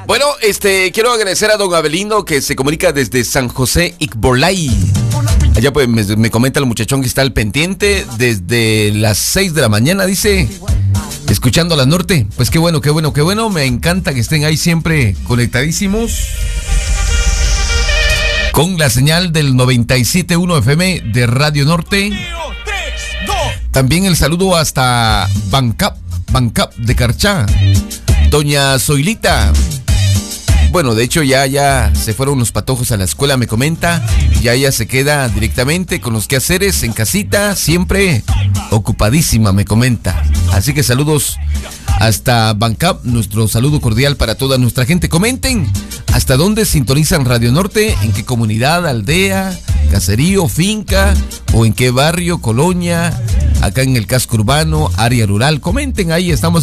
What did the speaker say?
Bueno, quiero agradecer a don Abelino que se comunica desde San José Icbolay. Allá pues me comenta el muchachón que está al pendiente desde las 6 de la mañana, dice, escuchando a la norte. Pues qué bueno, me encanta que estén ahí siempre conectadísimos con la señal del 97.1 FM de Radio Norte. También el saludo hasta Bancap de Carchá, doña Zoilita. Bueno, de hecho ya se fueron los patojos a la escuela, me comenta. Ya ella se queda directamente con los quehaceres en casita, siempre ocupadísima, me comenta. Así que saludos hasta Bancap, nuestro saludo cordial para toda nuestra gente. Comenten hasta dónde sintonizan Radio Norte, en qué comunidad, aldea, caserío, finca, o en qué barrio, colonia, acá en el casco urbano, área rural. Comenten ahí, estamos